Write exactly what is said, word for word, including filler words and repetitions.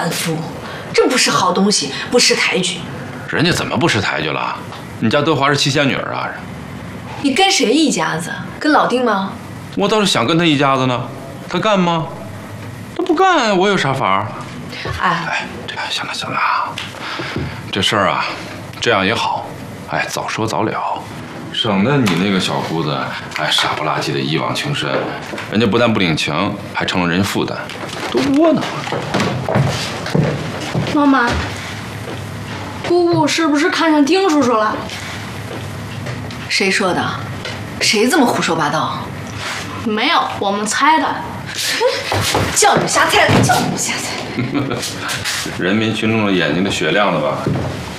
乱夫，这不是好东西，不识抬举。 人家怎么不识抬举了？你家德华是七仙女啊！ 你跟谁一家子？跟老丁吗？ 我倒是想跟他一家子呢，他干吗？他不干，我有啥法？ 哎哎，这行了行了啊，这事儿啊，这样也好，哎，早说早了，省得你那个小姑子哎傻不拉几的一往情深，人家不但不领情，还成了人负担，多窝囊。 妈妈，姑姑是不是看上丁叔叔了？ 谁说的？谁这么胡说八道？ 没有，我们猜的。 叫你们瞎猜的，叫你们瞎猜。 人民群众的眼睛都雪亮了吧？